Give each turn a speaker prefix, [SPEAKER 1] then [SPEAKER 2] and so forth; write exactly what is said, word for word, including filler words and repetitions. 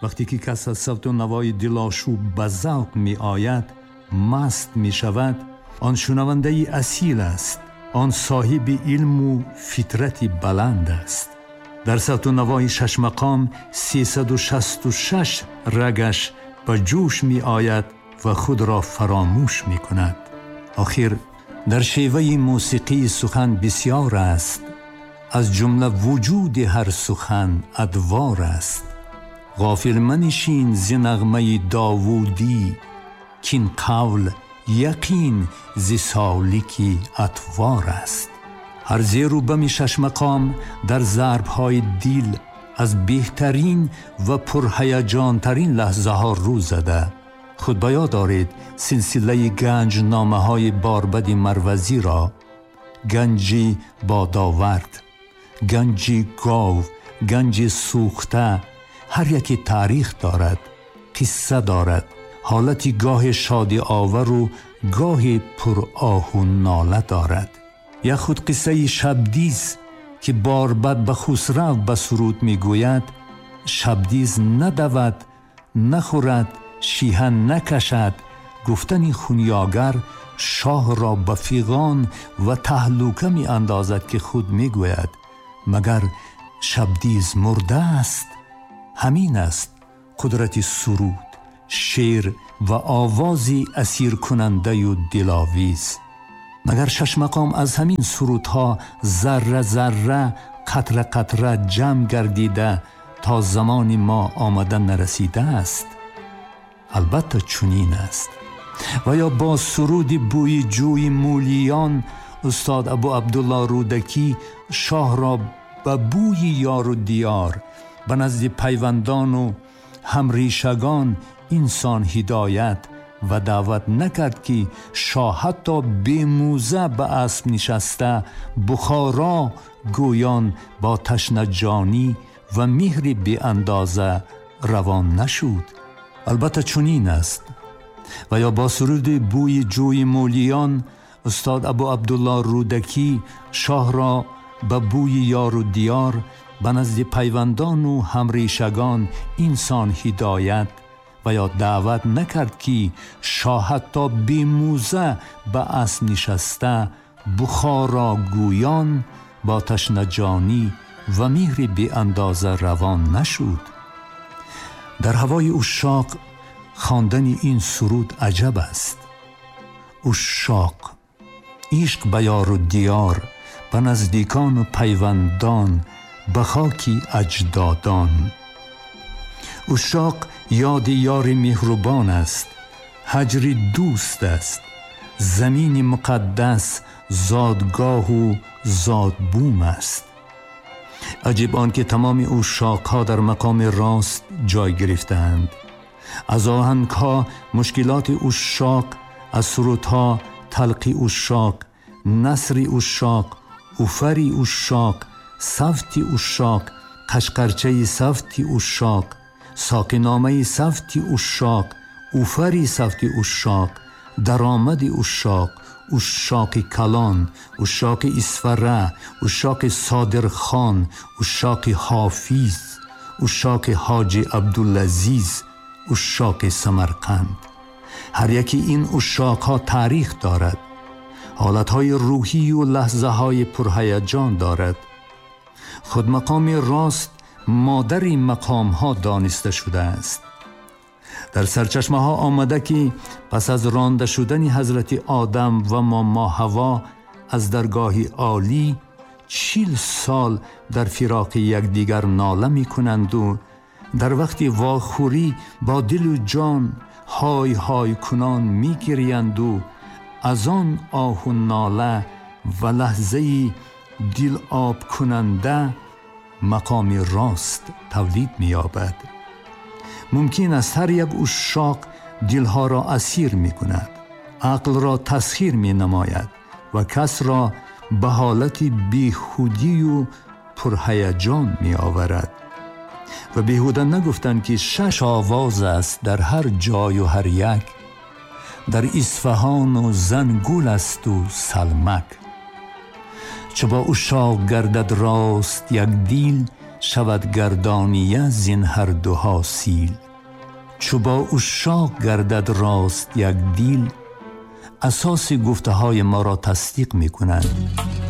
[SPEAKER 1] وقتی که کس از صوت و نوای دلاشوب به ذوق می آید مست می شود، آن شنونده ای اصیل است، آن صاحب علم و فطرتی بلند است. در صوت و نوای شش مقام سیصد و شصت و شش رگش به جوش می آید و خود را فراموش می کند. آخر در شیوه موسیقی سخن بسیار است، از جمله وجود هر سخن ادوار است. غافل منشین ز نغمه داوودی، کین قول یقین ز سالکی اطوار است. هر زیر و بم شش مقام در ضرب‌های دل از بهترین و پرهیجان ترین لحظه ها رو زده. خود به یاد دارید سلسله گنج نامه های باربد مروزی را، گنجی باداورد، گنجی گاو، گنجی سوخته، هر یکی تاریخ دارد، قصه دارد، حالتی گاه شادی آور و گاه پر آه و ناله دارد. یا خود قصه شبدیز که باربد به خسرو به سرود می گوید: شبدیز ندود، نخورد، شیهن نکشد، گفتن خونیاگر شاه را به فیغان و تهلوکه می اندازد که خود می گوید مگر شبدیز مرده است. همین است قدرت سرود، شعر و آوازی اسیر کننده و دلاویز. مگر شش مقام از همین سرودها ذره ذره، قطره قطره جمع گردیده تا زمان ما آمدن نرسیده است؟ البته چنین است. و یا با سرود بوی جوی مولیان استاد ابو عبدالله رودکی شاه را به بوی یار و دیار، به نزد پیوندان و همریشگان انسان هدایت و دعوت نکرد که شاه حتی بیموزه به اسب نشسته بخارا گویان با تشنه جانی و مهر بی اندازه روان نشود؟ البته چنین است. و یا با سرود بوی جوی مولیان استاد ابو عبدالله رودکی شاه را به بوی یار و دیار، به نزد پیوندان و همریشگان انسان هدایت و یا دعوت نکرد که شاه حتی بیموزه به اسب نشسته بخارا گویان با تشنه جانی و مهر بی اندازه روان نشود؟ در هوای عشاق خواندن این سرود عجب است. عشاق، عشق به یار و دیار، به نزدیکان و پیوندان، به خاکی اجدادان. عشاق یاد یار مهربان است، هجر دوست است، زمین مقدس زادگاه و زادبوم است. عجب آن که تمام عشاق‌ها در مقام راست جای گرفتند. از آهنگ‌ها مشکلات عشاق، از سرودها تلقی عشاق، نثر عشاق، اوفر عشاق، صفت عشاق، قشقرچه صفت عشاق، ساقینامه صفت عشاق، اوفر صفت عشاق، درآمد عشاق، عشاق کلان، عشاق اسفره، عشاق صادرخان، عشاق حافظ، عشاق حاجی عبدالعزیز، عشاق سمرقند. هر یکی این عشاق‌ها تاریخ دارد، حالتهای روحی و لحظه های پرهیجان دارد. خود مقام راست مادر این مقام ها دانسته شده است. در سرچشمه ها آمده که پس از رانده شدن حضرت آدم و ماما حوا از درگاه عالی چیل سال در فراق یکدیگر ناله می کنند و در وقت واخوری با دل و جان های های کنان می گریند و از آن آه و ناله و لحظه دل آب کننده مقام راست تولید می یابد. ممکن است هر یک عشاق دلها را اسیر می کند، عقل را تسخیر می نماید و کس را به حالت بیخودی و پرهیجان می آورد. و بیهوده نگفتند که شش آواز است در هر جای و هر یک، در اصفهان و زنگول است و سلمک. چو با عشاق گردد راست یک دیل، شود گردانیه زین هر دو حاصیل. چو با عشاق گردد راست یک دیل، اساس گفته های ما را تصدیق می کنند.